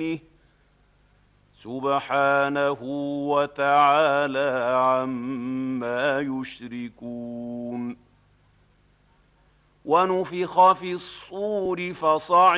بحمده سبحانه وتعالى عما يشركون. ونفخ في الصور فصعق